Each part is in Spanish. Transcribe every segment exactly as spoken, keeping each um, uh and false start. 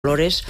Flores,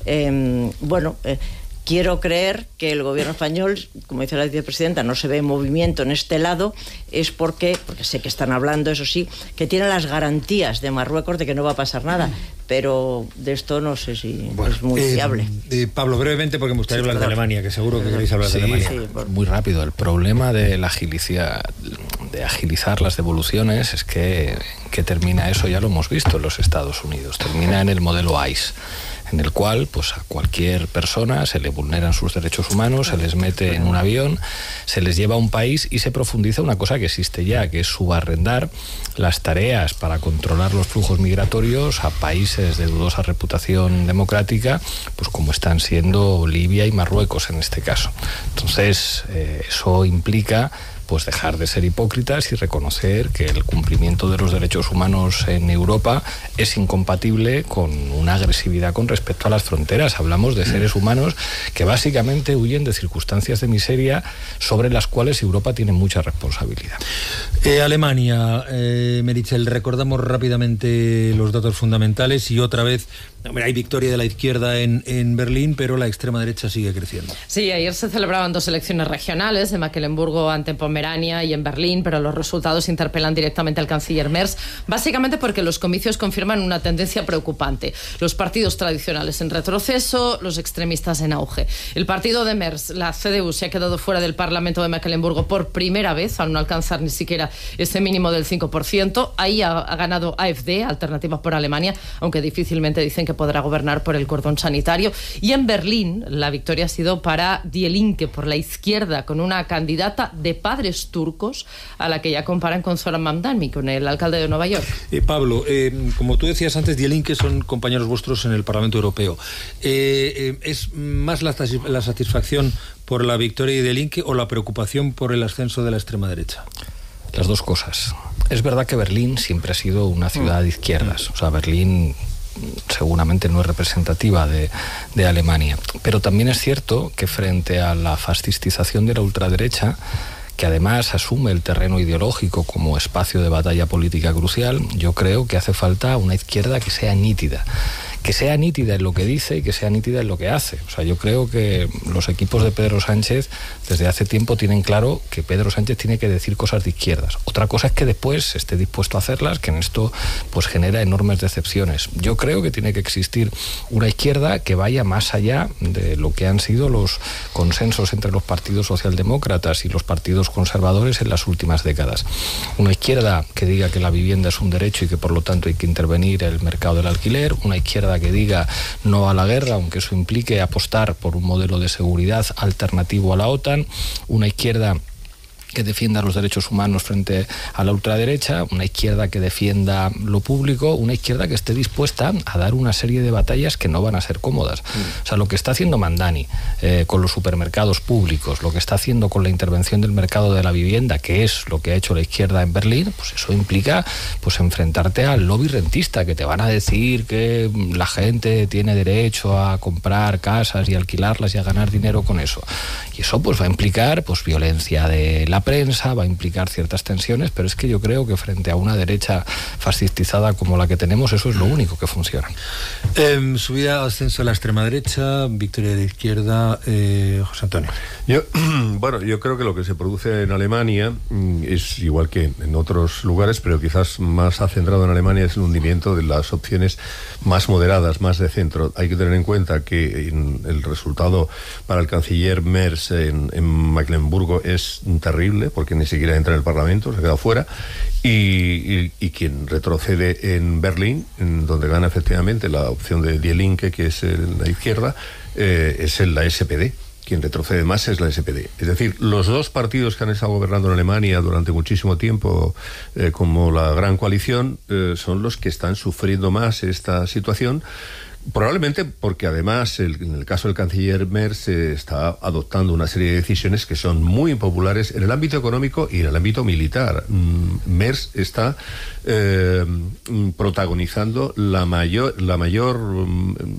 eh, bueno, eh, quiero creer que el gobierno español, como dice la vicepresidenta, no se ve movimiento en este lado, es porque, porque sé que están hablando, eso sí, que tienen las garantías de Marruecos de que no va a pasar nada, pero de esto no sé si bueno, es muy eh, fiable. Eh, Pablo, brevemente, porque me gustaría sí, hablar de Alemania, que seguro que queréis hablar sí, de Alemania. Sí, por... Muy rápido. El problema de la agilizar, de agilizar las devoluciones es que, que termina eso, ya lo hemos visto en los Estados Unidos, termina en el modelo ICE, en el cual pues a cualquier persona se le vulneran sus derechos humanos, se les mete en un avión, se les lleva a un país y se profundiza una cosa que existe ya, que es subarrendar las tareas para controlar los flujos migratorios a países de dudosa reputación democrática, pues como están siendo Libia y Marruecos en este caso. Entonces, eh, eso implica pues dejar de ser hipócritas y reconocer que el cumplimiento de los derechos humanos en Europa es incompatible con una agresividad con respecto a las fronteras. Hablamos de seres humanos que básicamente huyen de circunstancias de miseria sobre las cuales Europa tiene mucha responsabilidad. Eh, Alemania, eh, Meritxell, recordamos rápidamente los datos fundamentales y otra vez, hombre, hay victoria de la izquierda en, en Berlín, pero la extrema derecha sigue creciendo. Sí, ayer se celebraban dos elecciones regionales, en Mecklemburgo ante Pomerania y en Berlín, pero los resultados interpelan directamente al canciller Merz, básicamente porque los comicios confirman una tendencia preocupante. Los partidos tradicionales en retroceso, los extremistas en auge. El partido de Merz, la C D U, se ha quedado fuera del Parlamento de Mecklemburgo por primera vez, al no alcanzar ni siquiera ese mínimo del cinco por ciento. Ahí ha, ha ganado A F D, Alternativa por Alemania, aunque difícilmente dicen que podrá gobernar por el cordón sanitario. Y en Berlín, la victoria ha sido para Die Linke, por la izquierda, con una candidata de padres turcos, a la que ya comparan con Zoran Mamdani, con el alcalde de Nueva York. Eh, Pablo, eh, como tú decías antes, Die Linke son compañeros vuestros en el Parlamento Europeo. Eh, eh, ¿Es más la, la satisfacción por la victoria de Die Linke o la preocupación por el ascenso de la extrema derecha? Las dos cosas. Es verdad que Berlín siempre ha sido una ciudad de izquierdas. O sea, Berlín seguramente no es representativa de, de Alemania. Pero también es cierto que frente a la fascistización de la ultraderecha, que además asume el terreno ideológico como espacio de batalla política crucial, yo creo que hace falta una izquierda que sea nítida. Que sea nítida en lo que dice y que sea nítida en lo que hace. O sea, yo creo que los equipos de Pedro Sánchez desde hace tiempo tienen claro que Pedro Sánchez tiene que decir cosas de izquierdas. Otra cosa es que después esté dispuesto a hacerlas, que en esto pues genera enormes decepciones. Yo creo que tiene que existir una izquierda que vaya más allá de lo que han sido los consensos entre los partidos socialdemócratas y los partidos conservadores en las últimas décadas. Una izquierda que diga que la vivienda es un derecho y que por lo tanto hay que intervenir en el mercado del alquiler. Una izquierda que diga no a la guerra, aunque eso implique apostar por un modelo de seguridad alternativo a la OTAN. Una izquierda que defienda los derechos humanos frente a la ultraderecha, una izquierda que defienda lo público, una izquierda que esté dispuesta a dar una serie de batallas que no van a ser cómodas. Mm. O sea, lo que está haciendo Mamdani eh, con los supermercados públicos, lo que está haciendo con la intervención del mercado de la vivienda, que es lo que ha hecho la izquierda en Berlín, pues eso implica pues enfrentarte al lobby rentista, que te van a decir que la gente tiene derecho a comprar casas y alquilarlas y a ganar dinero con eso. Y eso pues va a implicar pues violencia de la prensa, va a implicar ciertas tensiones, pero es que yo creo que frente a una derecha fascistizada como la que tenemos, eso es lo único que funciona. Eh, subida, ascenso a la extrema derecha, victoria de la izquierda, eh, José Antonio. Yo, bueno, yo creo que lo que se produce en Alemania es igual que en otros lugares, pero quizás más centrado en Alemania, es el hundimiento de las opciones más moderadas, más de centro. Hay que tener en cuenta que en el resultado para el canciller Merz en, en Mecklemburgo es terrible, porque ni siquiera entra en el Parlamento, se queda fuera, y, y, y quien retrocede en Berlín, en donde gana efectivamente la opción de Die Linke, que es el, la izquierda, eh, es el, la S P D. Quien retrocede más es la S P D. Es decir, los dos partidos que han estado gobernando en Alemania durante muchísimo tiempo, eh, como la Gran Coalición, eh, son los que están sufriendo más esta situación. Probablemente porque además el, en el caso del canciller Merz se está adoptando una serie de decisiones que son muy impopulares en el ámbito económico y en el ámbito militar. Merz está eh, protagonizando la mayor, la mayor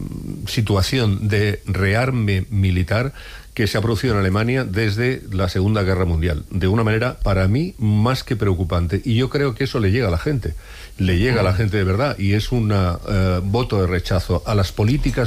situación de rearme militar que se ha producido en Alemania desde la Segunda Guerra Mundial, de una manera, para mí, más que preocupante. Y yo creo que eso le llega a la gente, le llega a la gente de verdad, y es un uh, voto de rechazo a las políticas